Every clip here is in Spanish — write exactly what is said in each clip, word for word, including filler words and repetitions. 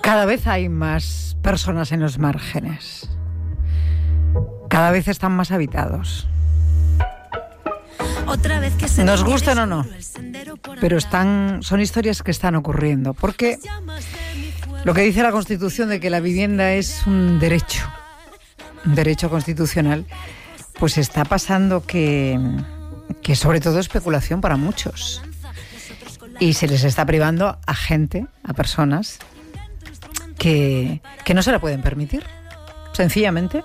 Cada vez hay más personas en los márgenes. Cada vez están más habitados. Otra vez que se nos gusten o no, pero están, son historias que están ocurriendo. Porque lo que dice la Constitución de que la vivienda es un derecho, un derecho constitucional, pues está pasando que, que sobre todo especulación para muchos. Y se les está privando a gente, a personas que, que no se la pueden permitir, sencillamente.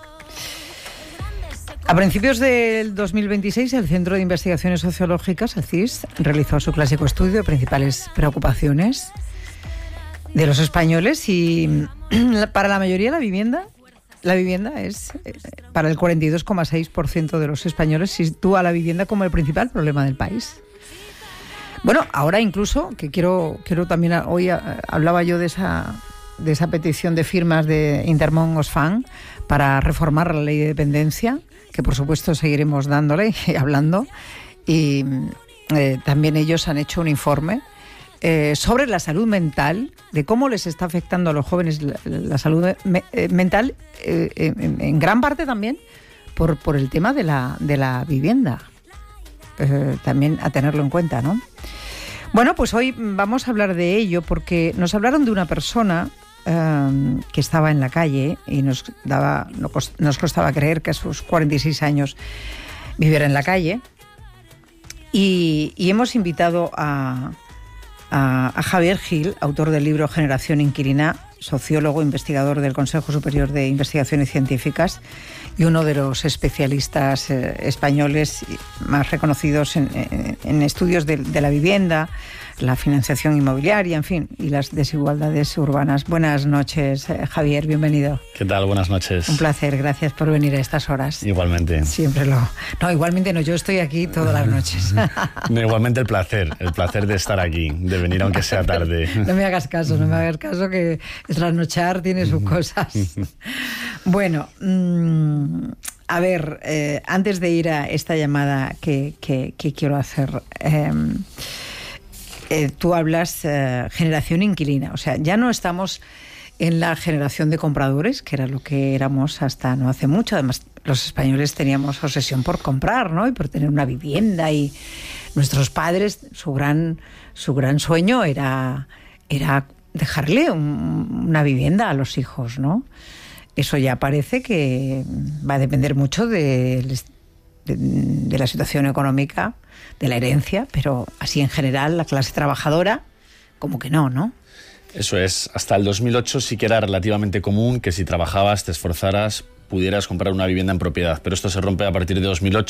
A principios del dos mil veintiséis, el Centro de Investigaciones Sociológicas, el C I S, realizó su clásico estudio de principales preocupaciones de los españoles y para la mayoría la vivienda, la vivienda es, para el cuarenta y dos coma seis por ciento de los españoles, sitúa la vivienda como el principal problema del país. Bueno, ahora incluso, que quiero, quiero también, hoy hablaba yo de esa, de esa petición de firmas de Intermón Oxfam para reformar la ley de dependencia, que por supuesto seguiremos dándole y hablando, y eh, también ellos han hecho un informe eh, sobre la salud mental, de cómo les está afectando a los jóvenes la, la salud me, eh, mental, eh, en, en gran parte también por, por el tema de la, de la vivienda. Eh, también a tenerlo en cuenta, ¿no? Bueno, pues hoy vamos a hablar de ello porque nos hablaron de una persona Um, que estaba en la calle y nos daba nos costaba creer que a sus cuarenta y seis años viviera en la calle, y, y hemos invitado a, a, a Javier Gil, autor del libro Generación Inquilina, sociólogo, investigador del Consejo Superior de Investigaciones Científicas y uno de los especialistas eh, españoles más reconocidos en, en, en estudios de, de la vivienda, la financiación inmobiliaria, en fin, y las desigualdades urbanas. Buenas noches, eh, Javier, bienvenido. ¿Qué tal? Buenas noches. Un placer, gracias por venir a estas horas. Igualmente. Siempre lo... No, igualmente no, yo estoy aquí todas las noches. No, igualmente el placer, el placer de estar aquí, de venir aunque sea tarde. No me hagas caso, no me hagas caso, que trasnochar tiene sus cosas. Bueno, mmm, a ver, eh, antes de ir a esta llamada que, que, que quiero hacer... Eh, Eh, tú hablas eh, generación inquilina, o sea, ya no estamos en la generación de compradores, que era lo que éramos hasta no hace mucho. Además, los españoles teníamos obsesión por comprar, ¿no? Y por tener una vivienda, y nuestros padres, su gran, su gran sueño era, era dejarle un, una vivienda a los hijos, ¿no? Eso ya parece que va a depender mucho de, de, de la situación económica, de la herencia, pero así en general la clase trabajadora, como que no, ¿no? Eso es. Hasta el dos mil ocho sí que era relativamente común que si trabajabas, te esforzaras, pudieras comprar una vivienda en propiedad, pero esto se rompe a partir de dos mil ocho.